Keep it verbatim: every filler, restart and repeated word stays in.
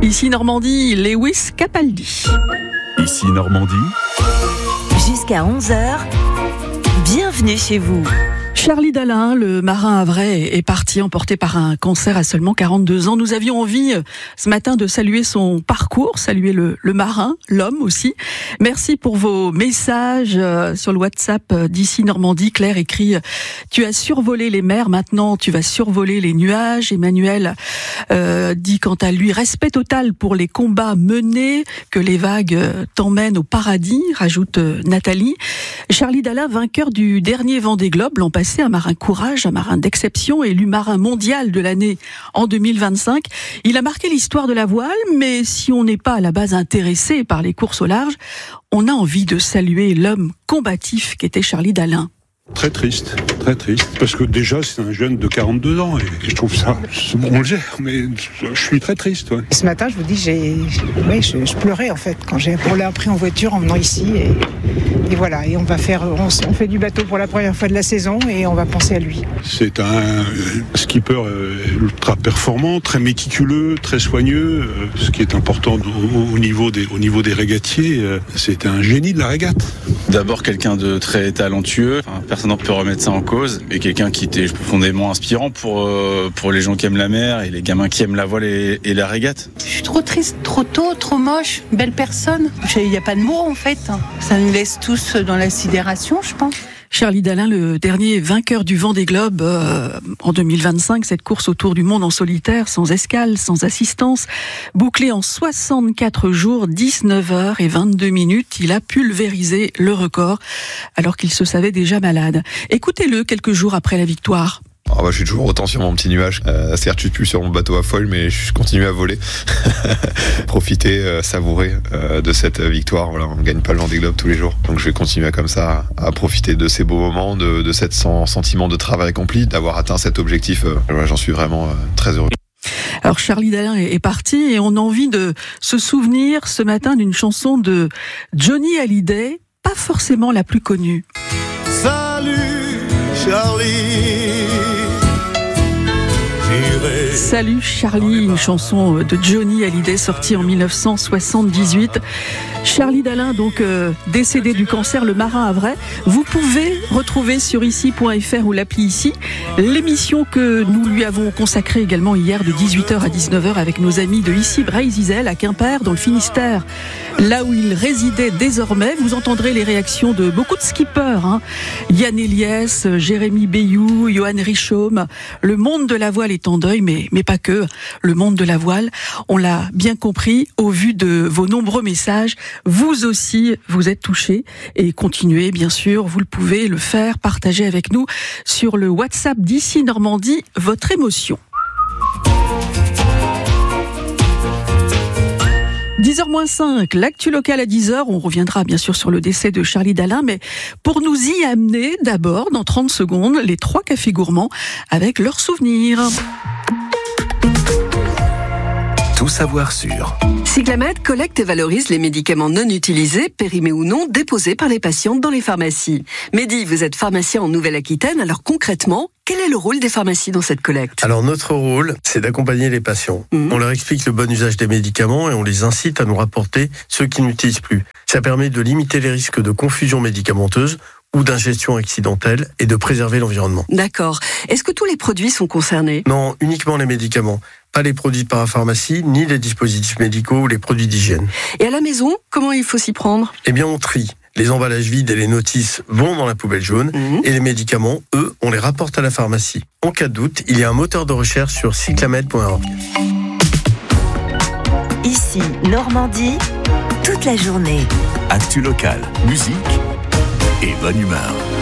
Ici Normandie, Lewis Capaldi. Ici Normandie. Jusqu'à onze heures, bienvenue chez vous. Charlie Dalin, le marin havrais, est parti emporté par un cancer à seulement quarante-deux ans. Nous avions envie ce matin de saluer son parcours, saluer le, le marin, l'homme aussi. Merci pour vos messages sur le WhatsApp d'Ici Normandie. Claire écrit « Tu as survolé les mers, maintenant tu vas survoler les nuages ». Emmanuel euh, dit quant à lui « Respect total pour les combats menés, que les vagues t'emmènent au paradis », rajoute Nathalie. Charlie Dalin, vainqueur du dernier Vendée Globe l'an passé, un marin courage, un marin d'exception, élu marin mondial de l'année en deux mille vingt-cinq. Il a marqué l'histoire de la voile, mais si on n'est pas à la base intéressé par les courses au large, on a envie de saluer l'homme combatif qu'était Charlie Dalin. Très triste, très triste, parce que déjà c'est un jeune de quarante-deux ans et je trouve ça, bon, on le gère, mais je suis très triste. Ouais. Ce matin, je vous dis, j'ai, oui, je, je pleurais en fait quand j'ai, on l'a pris en voiture en venant ici et, et voilà, et on va faire, on, on fait du bateau pour la première fois de la saison et on va penser à lui. C'est un skipper ultra performant, très méticuleux, très soigneux, ce qui est important au, au niveau des, au niveau des régatiers. C'est un génie de la régate. D'abord quelqu'un de très talentueux. Enfin, personne ne peut remettre ça en cause, mais quelqu'un qui était profondément inspirant pour, euh, pour les gens qui aiment la mer et les gamins qui aiment la voile et, et la régate. Je suis trop triste, trop tôt, trop moche, belle personne. Il n'y a pas de mots en fait. Ça nous laisse tous dans la sidération, je pense. Charlie Dalin, le dernier vainqueur du Vendée Globe euh, en deux mille vingt-cinq, cette course autour du monde en solitaire, sans escale, sans assistance, bouclée en soixante-quatre jours, dix-neuf heures et vingt-deux minutes. Il a pulvérisé le record alors qu'il se savait déjà malade. Écoutez-le quelques jours après la victoire. Ah bah, je suis toujours autant sur mon petit nuage. Euh, certes, je suis plus sur mon bateau à foile, mais je continue à voler. Profiter, euh, savourer euh, de cette victoire. Voilà, on ne gagne pas le Vendée Globe tous les jours. Donc je vais continuer comme ça à, à profiter de ces beaux moments, de, de cet sentiment de travail accompli, d'avoir atteint cet objectif. Euh, voilà, j'en suis vraiment euh, très heureux. Alors Charlie Dalin est parti et on a envie de se souvenir ce matin d'une chanson de Johnny Hallyday, pas forcément la plus connue. Salut Charlie. Salut Charlie, une chanson de Johnny Hallyday sortie en dix-neuf cent soixante-dix-huit. Charlie Dalin, donc euh, décédé du cancer, le marin havrais. Vous pouvez retrouver sur ici point f r ou l'appli Ici l'émission que nous lui avons consacrée également hier de dix-huit heures à dix-neuf heures avec nos amis de Ici Bray-Zizel à Quimper dans le Finistère, là où il résidait désormais. Vous entendrez les réactions de beaucoup de skippers, hein. Yann Eliès, Jérémy Bayou, Johan Richaume. Le monde de la voile est en deuil, mais, mais pas que. Le monde de la voile, on l'a bien compris au vu de vos nombreux messages. Vous aussi, vous êtes touchés et continuez, bien sûr, vous le pouvez le faire, partager avec nous sur le WhatsApp d'Ici Normandie votre émotion. dix heures moins cinq, l'actu locale à dix heures, on reviendra bien sûr sur le décès de Charlie Dalin, mais pour nous y amener, d'abord, dans trente secondes, les trois cafés gourmands avec leurs souvenirs. Tout savoir sur Cyclamed collecte et valorise les médicaments non utilisés, périmés ou non, déposés par les patientes dans les pharmacies. Mehdi, vous êtes pharmacien en Nouvelle-Aquitaine, alors concrètement, quel est le rôle des pharmacies dans cette collecte ? Alors notre rôle, c'est d'accompagner les patients. Mmh. On leur explique le bon usage des médicaments et on les incite à nous rapporter ceux qui n'utilisent plus. Ça permet de limiter les risques de confusion médicamenteuse ou d'ingestion accidentelle et de préserver l'environnement. D'accord. Est-ce que tous les produits sont concernés ? Non, uniquement les médicaments. Pas les produits de parapharmacie, ni les dispositifs médicaux ou les produits d'hygiène. Et à la maison, comment il faut s'y prendre ? Eh bien, on trie. Les emballages vides et les notices vont dans la poubelle jaune mmh. et les médicaments, eux, on les rapporte à la pharmacie. En cas de doute, il y a un moteur de recherche sur cyclamed point org. Ici, Normandie, toute la journée. Actu locale, musique et bonne humeur.